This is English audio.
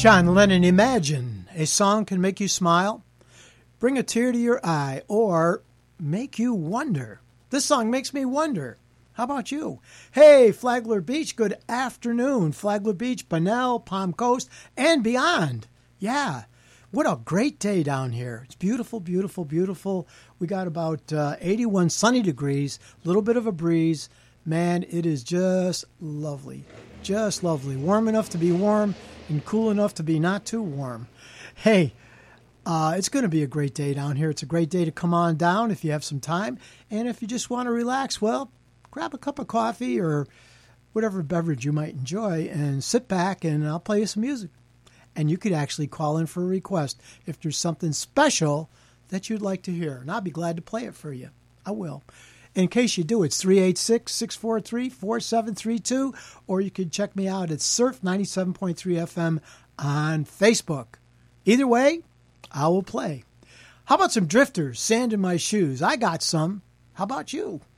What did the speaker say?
John Lennon, Imagine. A song can make you smile, bring a tear to your eye, or make you wonder. This song makes me wonder. How about you? Hey, Flagler Beach, good afternoon. Flagler Beach, Bunnell, Palm Coast, and beyond. Yeah, what a great day down here. It's beautiful, beautiful, beautiful. We got about 81 sunny degrees, a little bit of a breeze. Man, it is just lovely. Just lovely. Warm enough to be warm and cool enough to be not too warm. Hey, it's going to be a great day down here. It's a great day to come on down if you have some time. And if you just want to relax, well, grab a cup of coffee or whatever beverage you might enjoy and sit back and I'll play you some music. And you could actually call in for a request if there's something special that you'd like to hear. And I'll be glad to play it for you. I will. In case you do, it's 386-643-4732, or you can check me out at Surf 97.3 FM on Facebook. Either way, I will play. How about some Drifters, Sand in My Shoes? I got some. How about you?